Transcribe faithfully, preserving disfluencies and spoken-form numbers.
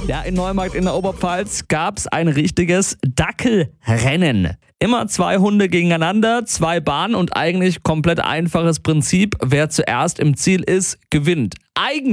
Ja, in Neumarkt in der Oberpfalz gab es ein richtiges Dackelrennen. Immer zwei Hunde gegeneinander, zwei Bahnen und eigentlich komplett einfaches Prinzip. Wer zuerst im Ziel ist, gewinnt. Eigentlich